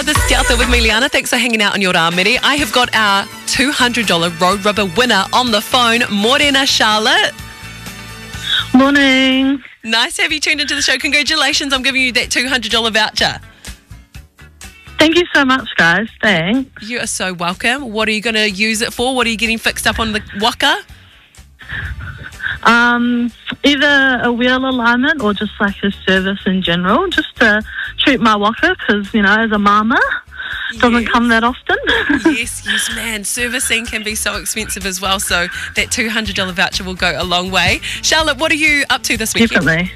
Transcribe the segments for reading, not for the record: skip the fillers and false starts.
This is Te Ata with me, Liana. Thanks for hanging out on your Rāmiri. I have got our $200 Road Rubber winner on the phone. Morena, Charlotte. Morning. Nice to have you tuned into the show. Congratulations, I'm giving you that $200 voucher. Thank you so much, guys. Thanks. You are so welcome. What are you going to use it for? What are you getting fixed up on the waka? Either a wheel alignment or just like a service in general, just to treat my waka because, you know, as a mama, doesn't come that often. Yes, man. Servicing can be so expensive as well, so that $200 voucher will go a long way. Charlotte, what are you up to this weekend? Definitely.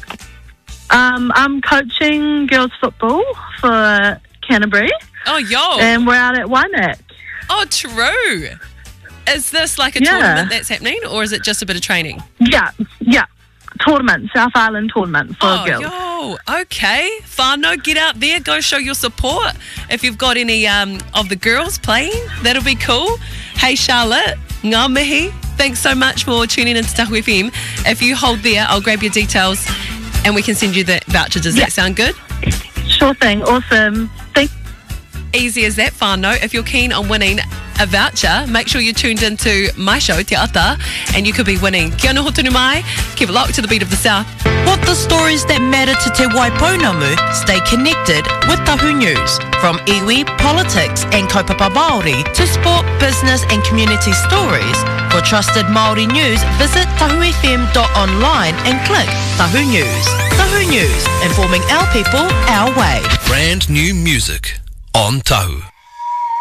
I'm coaching girls football for Canterbury. Oh, yo. And we're out at Wainak. Oh, true. Is this like a tournament that's happening, or is it just a bit of training? Yeah. Tournament, South Island tournament for girls. Oh, okay. Whānau, get out there, go show your support. If you've got any of the girls playing, that'll be cool. Hey, Charlotte, ngā mihi. Thanks so much for tuning in to Tahu FM. If you hold there, I'll grab your details and we can send you the voucher. Does that sound good? Sure thing. Awesome. Easy as that, whānau. If you're keen on winning a voucher, make sure you're tuned into my show, Te Ata, and you could be winning. Kia ora hotunu mai. Keep it locked to the beat of the South. Want the stories that matter to Te Waipounamu? Stay connected with Tahu News. From iwi, politics and kaupapa Māori to sport, business and community stories. For trusted Māori news, visit tahufm.online and click Tahu News. Tahu News, informing our people our way. Brand new music on Tahu.